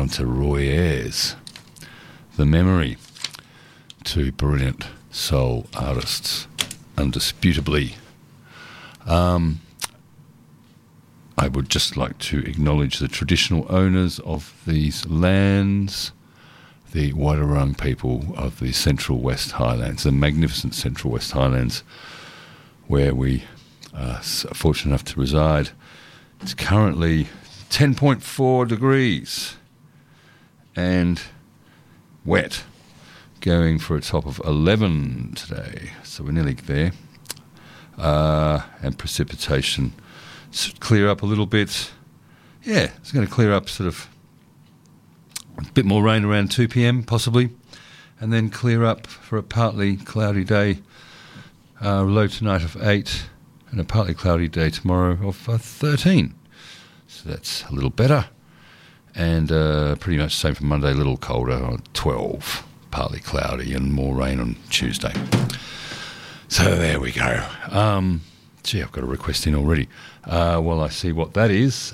on to Roy Ayers. The Memory. Two brilliant soul artists, undisputably. I would just like to acknowledge the traditional owners of these lands, the Wadawurrung people of the Central West Highlands, the magnificent Central West Highlands, where we are fortunate enough to reside. It's currently 10.4 degrees and wet, going for a top of 11 today, so we're nearly there. And precipitation should clear up a little bit. Yeah, it's going to clear up sort of a bit more rain around 2 p.m. possibly, and then clear up for a partly cloudy day, low tonight of 8, and a partly cloudy day tomorrow of 13. So that's a little better. And pretty much the same for Monday, a little colder on 12, partly cloudy, and more rain on Tuesday. So there we go. Gee, I've got a request in already. Well, I see what that is.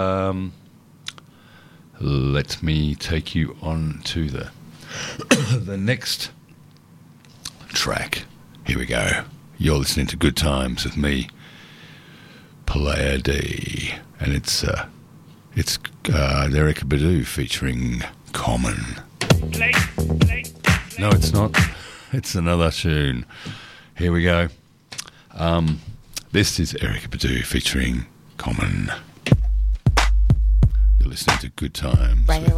Let me take you on to the the next track. Here we go. You're listening to Good Times with me, Pleiade, and it's Erykah Badu featuring Common. No, it's not. It's another tune. Here we go. This is Erykah Badu featuring Common. You're listening to Good Times with